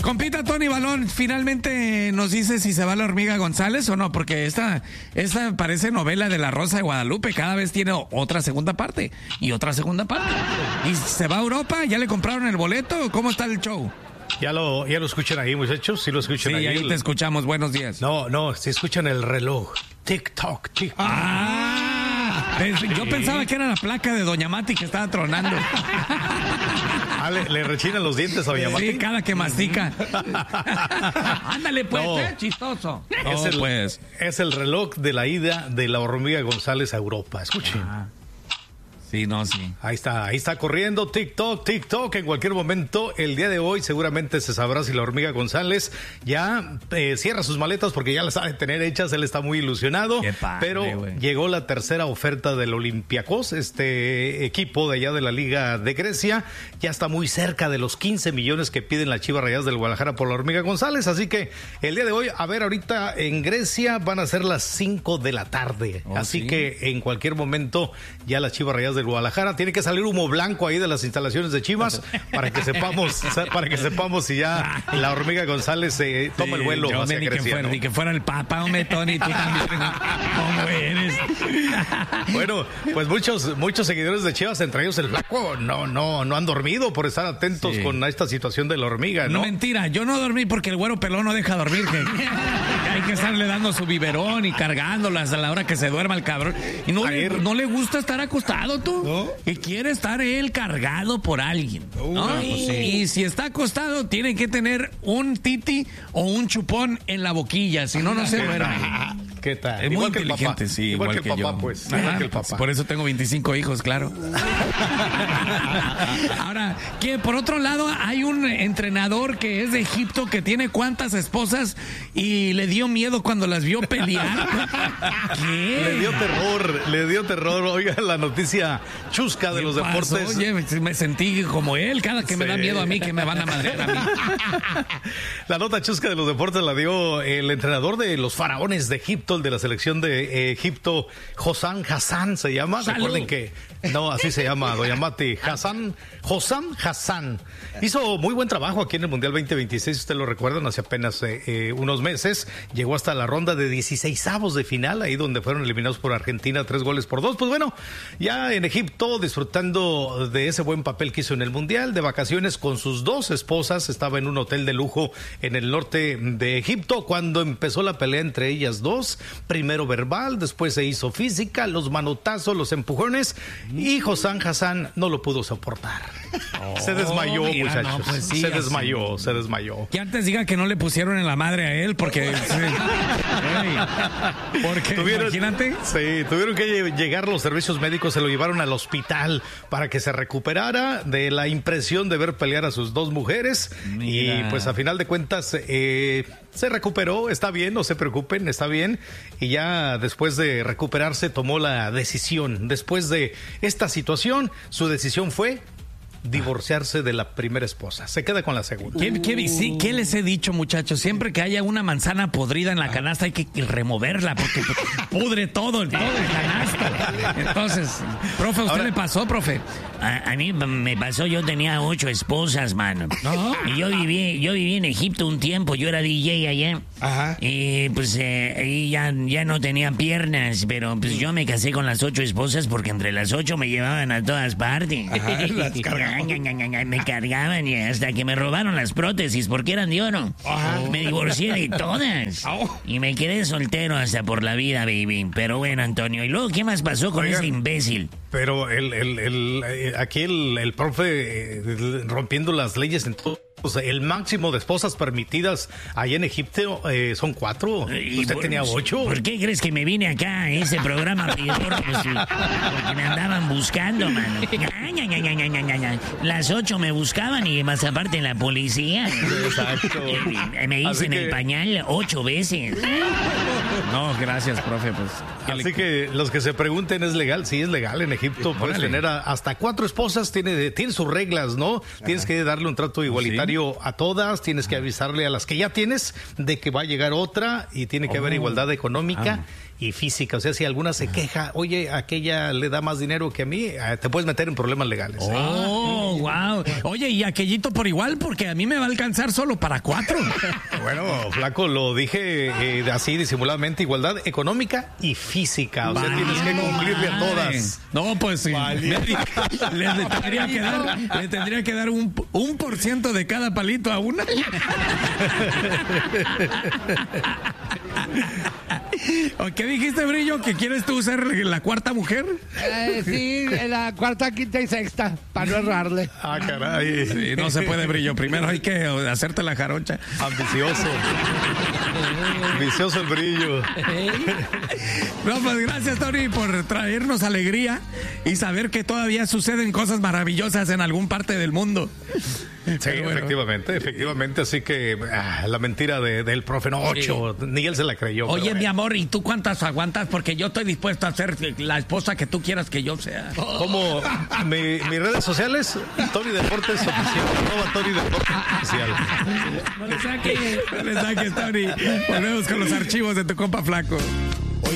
Compita Tony Balón, finalmente nos dice si se va la Hormiga González o no, porque esta parece novela de La Rosa de Guadalupe, cada vez tiene otra segunda parte y otra segunda parte. ¿Y se va a Europa? ¿Ya le compraron el boleto? ¿Cómo está el show? Ya lo escuchan ahí, muchachos. Sí lo escuchan ahí. Sí, ahí te escuchamos. Buenos días. No, se escuchan el reloj. Tic-toc, tic-toc. Yo pensaba que era la placa de Doña Mati que estaba tronando. Le rechinan los dientes a Doña Mati. Sí, cada que mastica. Ándale, pues, chistoso. Es el reloj de la ida de la Hormiga González a Europa. Escuchen. Sí. Ahí está corriendo TikTok. En cualquier momento, el día de hoy, seguramente se sabrá si la Hormiga González ya cierra sus maletas porque ya las sabe tener hechas. Él está muy ilusionado. Qué padre, pero llegó la tercera oferta del Olympiacos, este equipo de allá de la Liga de Grecia. Ya está muy cerca de los 15 millones que piden las Chivas Rayadas del Guadalajara por la Hormiga González. Así que el día de hoy, ahorita en Grecia van a ser las 5 de la tarde. Así que en cualquier momento ya las Chivas Rayadas del Guadalajara, tiene que salir humo blanco ahí de las instalaciones de Chivas para que sepamos si ya la Hormiga González toma el vuelo hacia Grecia. Ni que fuera el Papa, hombre, Tony, tú también. ¿Cómo eres? Bueno, pues muchos seguidores de Chivas, entre ellos el Flaco, no han dormido por estar atentos con esta situación de la Hormiga, ¿no? No, mentira, yo no dormí porque el güero pelón no deja dormir, que hay que estarle dando su biberón y cargándolas a la hora que se duerma el cabrón. Y no le gusta estar acostado, tú. ¿No? Que quiere estar él cargado por alguien, ¿no? Y si está acostado, tiene que tener un titi o un chupón en la boquilla, si no, no se duerme. ¿Qué tal? Es muy inteligente, sí, igual que el papá, yo. Pues. Igual que el papá. Por eso tengo 25 hijos, claro. Ahora, que por otro lado, hay un entrenador que es de Egipto que tiene cuántas esposas y le dio miedo cuando las vio pelear. ¿Qué? Le dio terror. Oiga, la noticia chusca de los deportes. Oye, me sentí como él, cada que me da miedo a mí, que me van a madrear a mí. La nota chusca de los deportes la dio el entrenador de los faraones de Egipto, el de la selección de Egipto, Hossam Hassan se llama. ¡Salud! Recuerden que no, así se llama, Doña Mati. Hossam Hassan hizo muy buen trabajo aquí en el Mundial 2026, ustedes lo recuerdan, hace apenas unos meses llegó hasta la ronda de 16avos de final, ahí donde fueron eliminados por Argentina 3-2. Pues bueno, ya en Egipto disfrutando de ese buen papel que hizo en el Mundial, de vacaciones con sus dos esposas, estaba en un hotel de lujo en el norte de Egipto cuando empezó la pelea entre ellas dos, primero verbal, después se hizo física, los manotazos, los empujones, y Hossam Hassan no lo pudo soportar. Se desmayó, muchachos. No, pues sí, se desmayó. Que antes diga que no le pusieron en la madre a él, porque imagínate. Sí, tuvieron que llegar los servicios médicos, se lo llevaron al hospital para que se recuperara de la impresión de ver pelear a sus dos mujeres. Mira. Y pues a final de cuentas se recuperó, está bien, no se preocupen, está bien. Y ya después de recuperarse tomó la decisión. Después de esta situación, su decisión fue divorciarse de la primera esposa. Se queda con la segunda. ¿Qué les he dicho, muchachos? Siempre que haya una manzana podrida en la canasta hay que removerla porque pudre todo el canasta. Entonces, profe, ¿usted le pasó, profe? A mí me pasó, yo tenía 8 esposas, mano. ¿No? Y yo viví en Egipto un tiempo, yo era DJ allá. Ajá. Y pues ahí ya no tenía piernas, pero pues yo me casé con las 8 esposas porque entre las 8 me llevaban a todas partes. Ajá, las cargaban. Me cargaban y hasta que me robaron las prótesis porque eran de oro. Ajá. Me divorcié de todas. Y me quedé soltero hasta por la vida, baby. Pero bueno, Antonio, ¿y luego qué más pasó con ese imbécil? Pero aquí el profe rompiendo las leyes en todo. O sea, el máximo de esposas permitidas allá en Egipto son 4. Usted tenía 8. ¿Por qué crees que me vine acá a ese programa? Porque me andaban buscando, mano. Las 8 me buscaban y más aparte la policía. Exacto. Me hice en el pañal 8 veces. No, gracias, profe. Pues, así que los que se pregunten, ¿es legal? Sí, es legal en Egipto. Puedes tener hasta 4 esposas. Tiene sus reglas, ¿no? Ajá. Tienes que darle un trato igualitario. ¿Sí? A todas, tienes que avisarle a las que ya tienes de que va a llegar otra y tiene que haber igualdad económica y física. O sea, si alguna se queja, oye, aquella le da más dinero que a mí, te puedes meter en problemas legales. Oh, wow. Oye, y aquellito por igual, porque a mí me va a alcanzar solo para 4. Bueno, flaco, lo dije así disimuladamente, igualdad económica y física. O sea, tienes que cumplirle a todas. No, pues sí. Le tendría que dar un % de cada palito a una. ¿O qué dijiste, Brillo? ¿Que quieres tú ser la cuarta mujer? Sí, la cuarta, quinta y sexta, para no errarle. Ah, caray. Sí, no se puede, Brillo. Primero hay que hacerte la jarocha. Ambicioso. Ambicioso el Brillo. No, pues gracias, Tony, por traernos alegría y saber que todavía suceden cosas maravillosas en algún parte del mundo. Sí, bueno. efectivamente. Así que la mentira del profe Nocho, ni él se la creyó. Oye, mi amor, ¿y tú cuántas aguantas? Porque yo estoy dispuesto a ser la esposa que tú quieras que yo sea. Como mis redes sociales, Tony Deportes Oficial. Tony Deportes Oficial. No le saques, Tony. Volvemos con los archivos de tu compa Flaco.